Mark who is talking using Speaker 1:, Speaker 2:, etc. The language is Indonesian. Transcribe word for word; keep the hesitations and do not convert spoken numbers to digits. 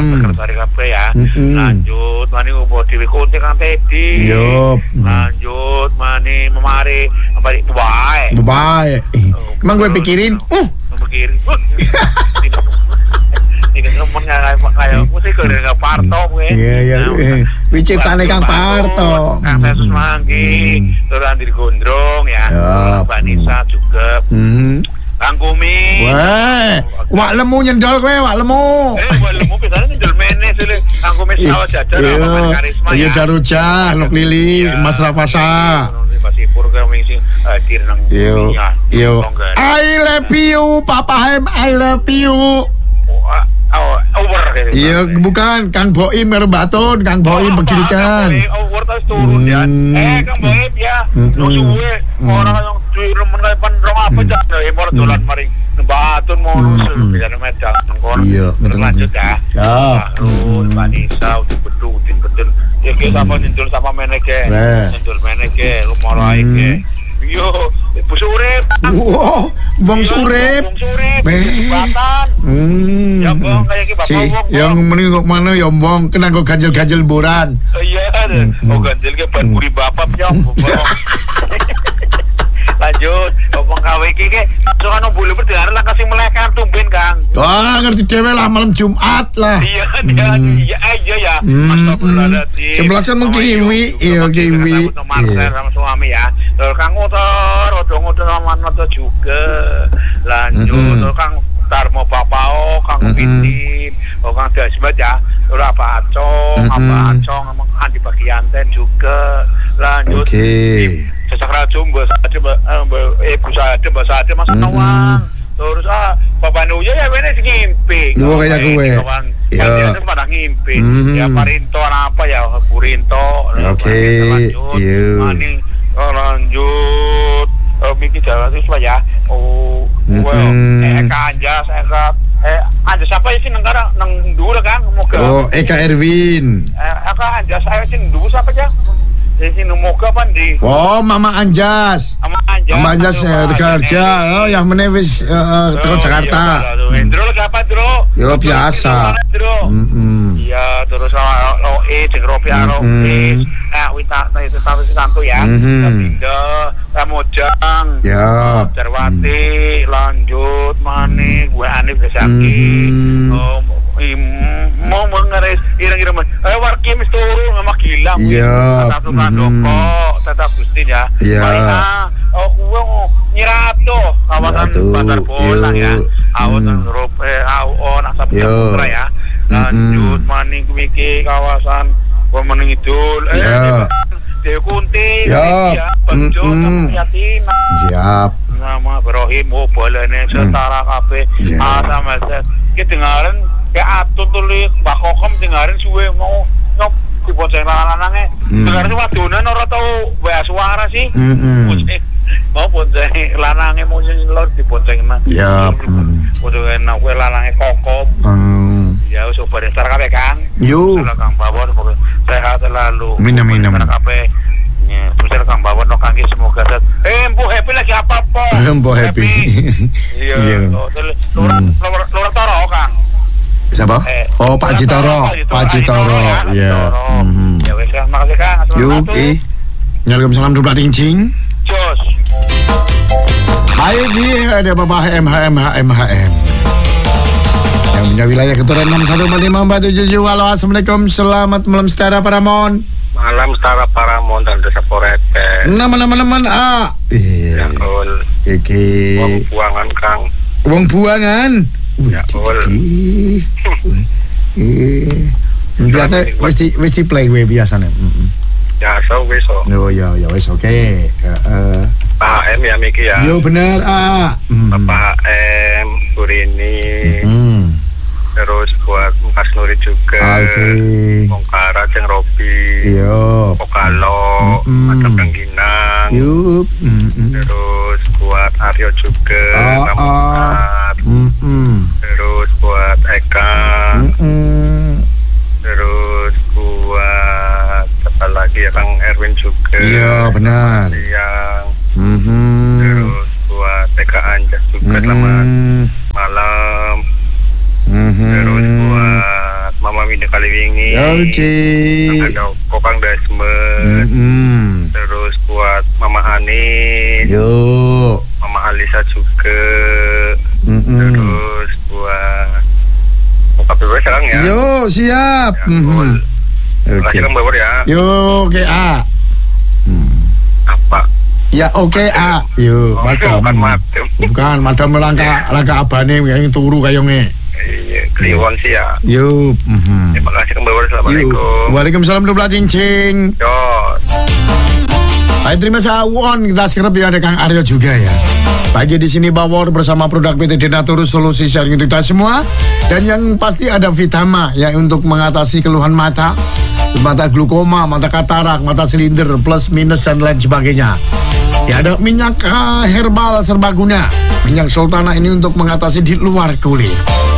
Speaker 1: sekretaris kabeh ya.
Speaker 2: Mm-mm.
Speaker 1: Lanjut mani upo dhewe kontek Kang Teddy.
Speaker 2: Yo.
Speaker 1: Lanjut mani memari memari bae.
Speaker 2: Bye. Emang gue pikirin, uh,
Speaker 1: pikirin. Ini temen kayak kayak musik dari Parto gue.
Speaker 2: Iya iya. Wiciptane Kang Parto.
Speaker 1: Kang Yesus Manggi, terus Andi Gondrong ya. Mbak Nisa juga. Kang Kumi.
Speaker 2: Weh, wak lemu nyendol kowe, wak lemu.
Speaker 1: Eh, wak lemu pisane nyendol meneh sile. Kang Kumi sawah jajar apa karisma ya.
Speaker 2: Iya Jaruja, Lok Lili, Mas Rapasa.
Speaker 1: Masipur kami sing hadir nang.
Speaker 2: Yo. Yo. I love you, Papa Hem, I love you.
Speaker 1: Oh, over.
Speaker 2: Iya, bukan Kang Boim karo Batun, Kang Boim beginikan.
Speaker 1: Over terus turun ya. Eh, Kang Boim ya. Lu suwe orang yang remen kaya pandrong apa jak impor dolan mari Batun mau bisa medan ngkon.
Speaker 2: Iya,
Speaker 1: lanjut ya.
Speaker 2: Ya.
Speaker 1: Terus Mbak Nisa udah bedung udin beden. Ya kita sama nyendul sama meneke. Nyendul meneke lumolai ke. Yo, Bu Surip.
Speaker 2: Wow, Bang Surip.
Speaker 1: Bang Surip. Batan.
Speaker 2: Hmm.
Speaker 1: Ya Bang, kayak ki Bapak
Speaker 2: si,
Speaker 1: Wong.
Speaker 2: Yang mending kok mana ya Bang, kena kok ganjel-ganjel buran.
Speaker 1: Iya, oh ganjel ke ban buri bapak ya. Lanjut, ngomong kawe iki ke, sono boleh berdengar lah kasih melekan tumben Kang.
Speaker 2: Wah, ngerti dhewe lah malam Jumat lah.
Speaker 1: Iya, iya aja ya. Astagfirullahaladzim.
Speaker 2: Sebelasan mung kiwi, iya kiwi.
Speaker 1: Sama suami ya. Terus Kang Motor, odong-odong sama Noto juga. Lanjut, terus Kang Darmo Bapao, Kang Pitin, Kang Dasmet ya. Terus apa Acong, apa Acong, Andi Bagianten juga. Lanjut.
Speaker 2: Oke.
Speaker 1: Sesak racun bahasa ada eh bahasa ada bahasa ada Mas Nawang. Terus ah Bapak Nuya ya wene ngimpi.
Speaker 2: Gua kayak gue.
Speaker 1: Ya pada ngimpi. Ya Parinto apa ya Purinto.
Speaker 2: Oke.
Speaker 1: Iya. Mani lanjut. Oh miki jalan itu ya. Oh well eh Eka Eka eh Anjas siapa sih nang karang nang dhuwur Kang moga.
Speaker 2: Oh Eka Erwin.
Speaker 1: Eh Eka Anjas saya sih dhuwur siapa ya? Di sini moga pandi.
Speaker 2: Oh, Mama Anjas.
Speaker 1: Mama Anjas.
Speaker 2: Mama Anjas kerja. Oh, yang menewis ke Jakarta.
Speaker 1: Dro apa Dro?
Speaker 2: Ya biasa.
Speaker 1: Iya, terus O E jeung Ropi Aropi. Eh, Wita itu sampai santu ya. Pindah, Ramojang.
Speaker 2: Ya.
Speaker 1: Jarwati, lanjut Mani, gue Anif Desaki. Oh, mau mengeres ireng-ireng eh warki mis turun sama gilang
Speaker 2: iya
Speaker 1: satu kandoko tetap Gustin ya marina oh gue nyirato kawasan pasar bola ya awan rope awan asap putra ya lanjut maning miki kawasan pemenang idul eh Dewi Kunti ya Penjo sama Yatina
Speaker 2: siap
Speaker 1: nama Ibrahim oh bolehnya setara kafe asam eset kedengaran kayak atun tulis Mbak Kokom dengarin suwe mau nyop di bonceng lanang-lanangnya dengarin wadunan orang tau wea suara sih mau bonceng lanangnya mau nyelor di bonceng
Speaker 2: ya
Speaker 1: bonceng kue lanangnya Kokom ya usah bareng secara kape Kang
Speaker 2: yuk
Speaker 1: Kang Bawon semoga sehat selalu
Speaker 2: minum minum
Speaker 1: kape Pusat Kang Bawon no Kang semoga sehat eh Mpu Happy lagi apa po
Speaker 2: Mpu Happy
Speaker 1: iya lurah lurah toro Kang
Speaker 2: siapa? Eh, oh Pak Jitoro, Pak Jitoro, ya.
Speaker 1: Ya wes, makasih Kang.
Speaker 2: Yuk, eh, Waalaikumsalam dua cincing.
Speaker 1: Jos.
Speaker 2: Hai di ada Bapak M H M H M H M. Yang punya wilayah keturunan enam satu empat lima empat tujuh tujuh. Halo, assalamualaikum, selamat malam Setara Paramon.
Speaker 1: Malam Setara Paramon dan Desa Porete.
Speaker 2: Nama-nama-nama ah.
Speaker 1: Iya.
Speaker 2: Iki.
Speaker 1: Wong buangan Kang.
Speaker 2: Wong buangan.
Speaker 1: Ya,
Speaker 2: Wih, Biasa wis wis play we biasane. Heeh.
Speaker 1: Ya, so wis.
Speaker 2: Oh ya ya wis oke. Heeh.
Speaker 1: Pak M ya Miki ya.
Speaker 2: Yo bener ah.
Speaker 1: Bapak M Burini.
Speaker 2: Hmm.
Speaker 1: Terus buat Mas Nuri juga.
Speaker 2: Oke.
Speaker 1: Bongkara jeung Robi.
Speaker 2: Yo.
Speaker 1: Pokalo, Macam Rengginang.
Speaker 2: Yup.
Speaker 1: Terus buat Aryo juga.
Speaker 2: Oh, oh.
Speaker 1: Terus buat Eka. Terus buat apa lagi ya Kang Erwin juga.
Speaker 2: Iya benar.
Speaker 1: Yang.
Speaker 2: Mm-hmm.
Speaker 1: Terus buat Eka Anjas juga selamat malam.
Speaker 2: Mm-hmm.
Speaker 1: Terus buat Mama Windu Kaliwingi.
Speaker 2: Oke.
Speaker 1: Ada Kokang Dasme.
Speaker 2: Mm-mm.
Speaker 1: Terus buat Mama Ani.
Speaker 2: Yo.
Speaker 1: Mama Alisa juga.
Speaker 2: Mm-mm.
Speaker 1: Terus buat Bokap Bebek sekarang ya.
Speaker 2: Yo, siap.
Speaker 1: Ya,
Speaker 2: Mm-hmm.
Speaker 1: Terima
Speaker 2: Oke.
Speaker 1: kasih Kang Bawor ya.
Speaker 2: Yo, oke A. Hmm.
Speaker 1: Apa?
Speaker 2: Ya oke A. Yo,
Speaker 1: Oh,
Speaker 2: madam.
Speaker 1: bukan madam.
Speaker 2: Bukan, madam langka langka abane yang turu kayonge.
Speaker 1: Iya, kliwon sih ya.
Speaker 2: Yo. Mhm.
Speaker 1: Terima kasih Kang Bawor.
Speaker 2: Yo.
Speaker 1: Assalamualaikum.
Speaker 2: Waalaikumsalam dua belas cincin.
Speaker 1: Yo.
Speaker 2: Baik, terima kasih Won. Kita siap ya ada Kang Aryo juga ya. Pagi di sini Bawor bersama produk P T Denaturus solusi sharing untuk kita semua. Dan yang pasti ada Vitama ya untuk mengatasi keluhan mata, mata glukoma, mata katarak, mata silinder, plus minus dan lain sebagainya. Ya ada minyak uh, herbal serbaguna, minyak sultana ini untuk mengatasi di luar kulit.